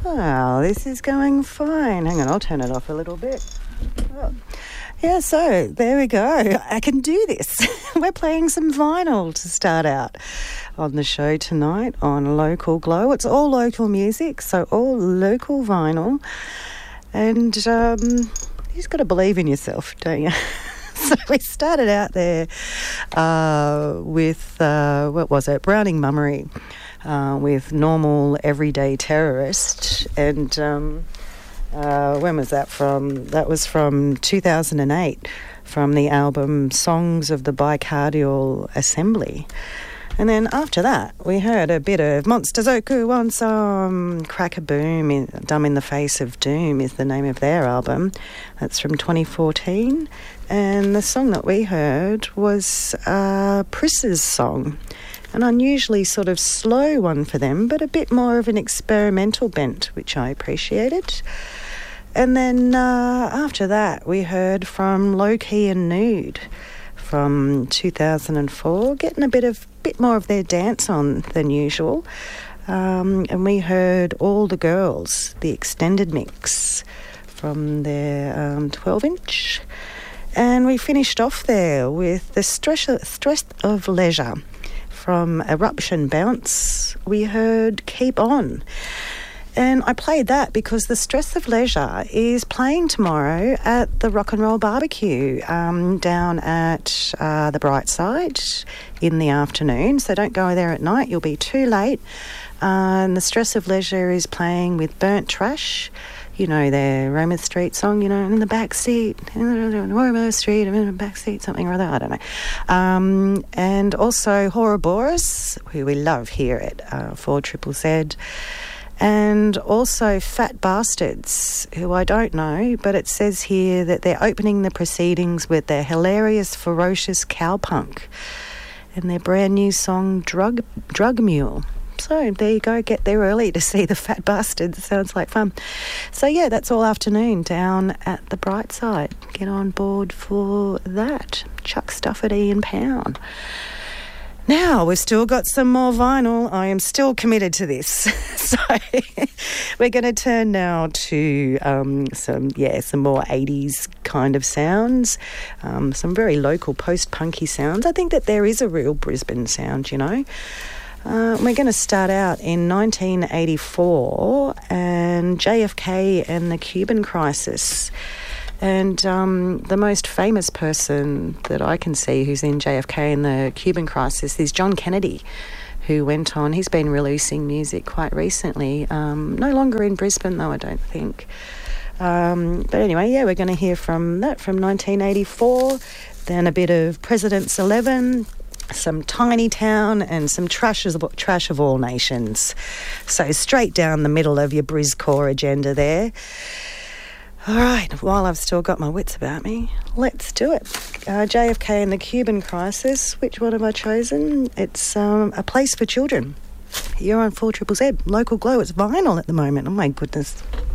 Wow, this is going fine. Hang on, I'll turn it off a little bit. Oh. Yeah, so there we go. I can do this. We're playing some vinyl to start out on the show tonight on Local Glow. It's all local music, so all local vinyl. And you just got to believe in yourself, don't you? So we started out there with, what was it, Browning Mummery with Normal Everyday Terrorist. And when was that from? That was from 2008, from the album Songs of the Bicardial Assembly. And then after that, we heard a bit of Monsters Oku Want Some, Crack a Boom, Dumb in the Face of Doom is the name of their album. That's from 2014. And the song that we heard was Pris's song, an unusually sort of slow one for them, but a bit more of an experimental bent, which I appreciated. And then after that, we heard from Low Key and Nude from 2004, getting a bit more of their dance on than usual. And we heard All the Girls, the extended mix from their 12-inch. And we finished off there with the Stress of Leisure from Eruption Bounce. We heard Keep On. And I played that because the Stress of Leisure is playing tomorrow at the Rock and Roll Barbecue down at the Bright Side in the afternoon. So don't go there at night, you'll be too late. And the Stress of Leisure is playing with Burnt Trash. You know, their Roma Street song, you know, in the back seat, Roma Street, I'm in the back seat, something or other, I don't know. And also Horrorboros, who we love here at 4ZZZ. And also Fat Bastards, who I don't know, but it says here that they're opening the proceedings with their hilarious, ferocious cowpunk and their brand new song Drug Mule. So there you go, get there early to see the Fat Bastards. Sounds like fun. So yeah, that's all afternoon down at the Bright Side. Get on board for that. Chuck Stufferty and Pound. Now, we've still got some more vinyl. I am still committed to this. So we're going to turn now to some more 80s kind of sounds, some very local post-punky sounds. I think that there is a real Brisbane sound, you know. We're going to start out in 1984 and JFK and the Cuban Crisis. And the most famous person that I can see who's in JFK and the Cuban Crisis is John Kennedy, who went on. He's been releasing music quite recently. No longer in Brisbane, though, I don't think. But anyway, yeah, we're going to hear from that from 1984, then a bit of President's 11, some Tiny Town and some trash of all nations. So straight down the middle of your Brizcore agenda there. All right, while I've still got my wits about me, let's do it. JFK and the Cuban Crisis. Which one have I chosen? It's A Place for Children. You're on 4ZZZ, Local Glow. It's vinyl at the moment. Oh, my goodness.